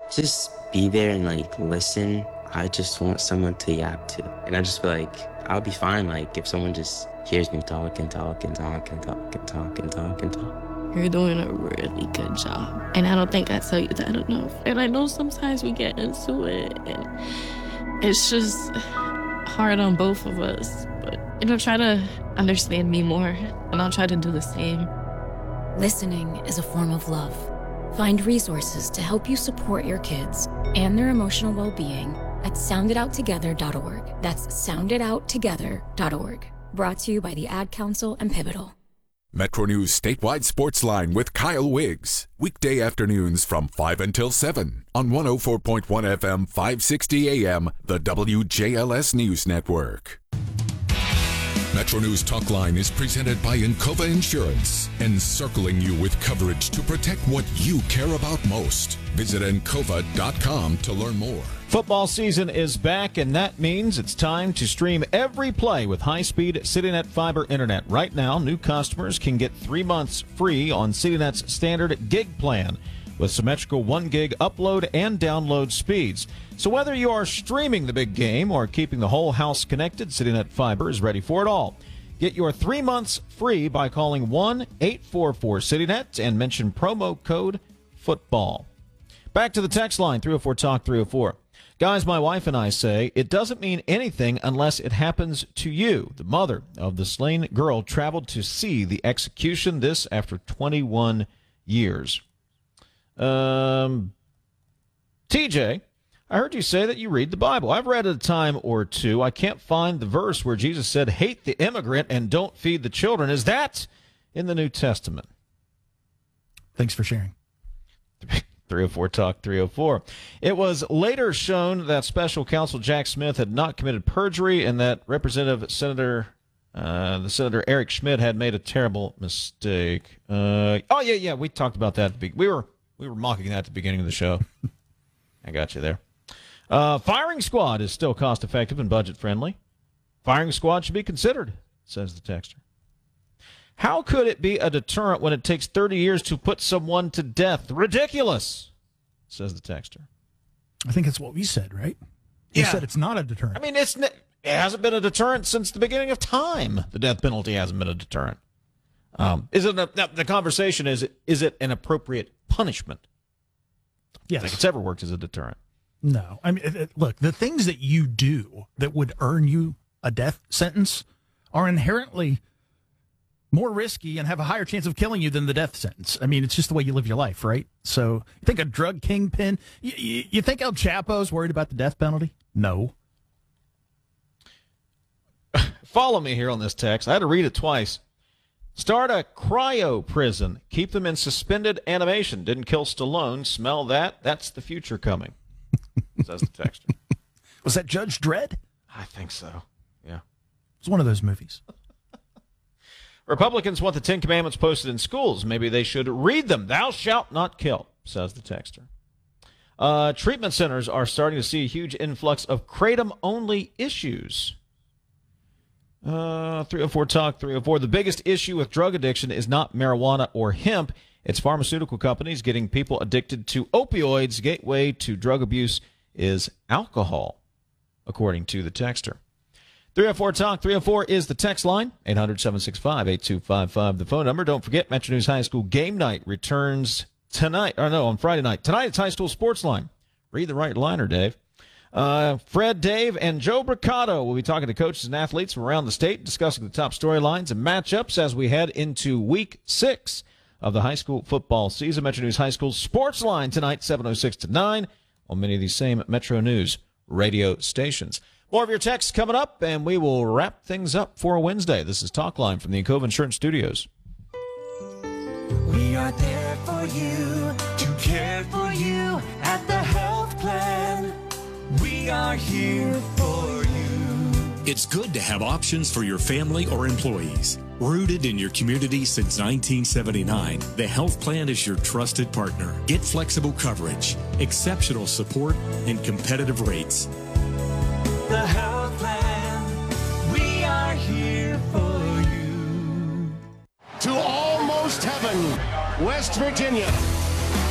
just be there and like listen. I just want someone to yap to. And I just feel like I'll be fine like if someone just hears me talk and talk and talk and talk and talk and talk and talk. You're doing a really good job. And I don't think I tell you that enough. And I know sometimes we get into it and it's just hard on both of us. But, try to understand me more and I'll try to do the same. Listening is a form of love. Find resources to help you support your kids and their emotional well-being at sounditouttogether.org. That's sounditouttogether.org. Brought to you by the Ad Council and Pivotal. Metro News Statewide Sports Line with Kyle Wiggs. Weekday afternoons from 5 until 7 on 104.1 FM, 560 AM, the WJLS News Network. Metro News Talk Line is presented by Encova Insurance, encircling you with coverage to protect what you care about most. Visit Encova.com to learn more. Football season is back, and that means it's time to stream every play with high-speed CityNet fiber internet. Right now, new customers can get 3 months free on CityNet's standard gig plan with symmetrical 1 gig upload and download speeds. So whether you are streaming the big game or keeping the whole house connected, CityNet Fiber is ready for it all. Get your 3 months free by calling 1-844-CityNet and mention promo code FOOTBALL. Back to the text line, 304-TALK-304. Guys, my wife and I say it doesn't mean anything unless it happens to you. The mother of the slain girl traveled to see the execution, this after 21 years. TJ, I heard you say that you read the Bible. I've read it a time or two. I can't find the verse where Jesus said, hate the immigrant and don't feed the children. Is that in the New Testament? Thanks for sharing. 304 Talk 304. It was later shown that Special Counsel Jack Smith had not committed perjury and that Senator Eric Schmidt had made a terrible mistake. Yeah, we talked about that. We were mocking that at the beginning of the show. I got you there. Firing squad is still cost effective and budget friendly. Firing squad should be considered, says the texter. How could it be a deterrent when it takes 30 years to put someone to death? Ridiculous, says the texter. I think that's what we said, right? We said it's not a deterrent. I mean, it hasn't been a deterrent since the beginning of time. The death penalty hasn't been a deterrent. The conversation is it an appropriate punishment? Yes. I think it's ever worked as a deterrent. No. I mean, look, the things that you do that would earn you a death sentence are inherently more risky and have a higher chance of killing you than the death sentence. I mean, it's just the way you live your life, right? So you think a drug kingpin, you think El Chapo's worried about the death penalty? No. Follow me here on this text. I had to read it twice. Start a cryo prison. Keep them in suspended animation. Didn't kill Stallone. Smell that? That's the future coming, says the texter. Was that Judge Dredd? I think so, yeah. It's one of those movies. Republicans want the 10 Commandments posted in schools. Maybe they should read them. Thou shalt not kill, says the texter. Treatment centers are starting to see a huge influx of kratom-only issues. 304 Talk 304. The biggest issue with drug addiction is not marijuana or hemp. It's pharmaceutical companies getting people addicted to opioids. Gateway to drug abuse is alcohol, according to the texter. 304 Talk 304 is the text line. 800-765-8255, the phone number. Don't forget, Metro News High School game night returns on Friday night. Tonight it's High School Sports Line. Read the right liner, Dave. Fred, Dave, and Joe Bricado will be talking to coaches and athletes from around the state, discussing the top storylines and matchups as we head into Week 6 of the high school football season. Metro News High School Sports Line tonight, 7:06 to 9, on many of these same Metro News radio stations. More of your texts coming up, and we will wrap things up for a Wednesday. This is Talk Line from the Encova Insurance Studios. We are there for you, to care for you at the health plan. We are here for you. It's good to have options for your family or employees. Rooted in your community since 1979, the health plan is your trusted partner. Get flexible coverage, exceptional support, and competitive rates. The health plan, we are here for you. To almost heaven, West Virginia.